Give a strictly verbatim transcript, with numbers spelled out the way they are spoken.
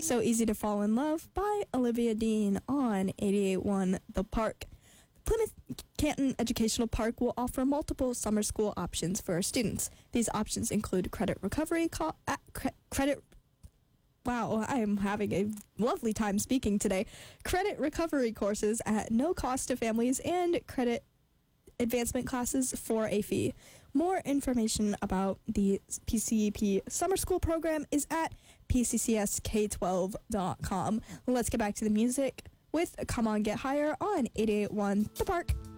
So Easy to Fall in Love by Olivia Dean on eighty-eight point one The Park. Plymouth Canton Educational Park will offer multiple summer school options for our students. These options include credit recovery, co- uh, cre- credit Wow, I am having a lovely time speaking today. Credit recovery courses at no cost to families and credit advancement classes for a fee. More information about the P C E P summer school program is at p c c s k twelve dot com. Let's get back to the music with Come On Get Higher on eighty-eight point one The Park.